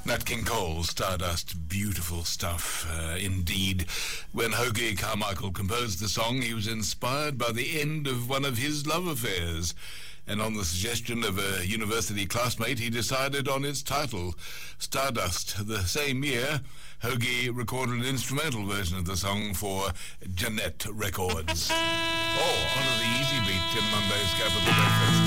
Nat King Cole, Stardust, beautiful stuff, indeed. When Hoagy Carmichael composed the song, he was inspired by the end of one of his love affairs. And on the suggestion of a university classmate, he decided on its title, Stardust. The same year, Hoagy recorded an instrumental version of the song for Jeanette Records. On to the easy beat, Tim Monday's Capital Breakfast.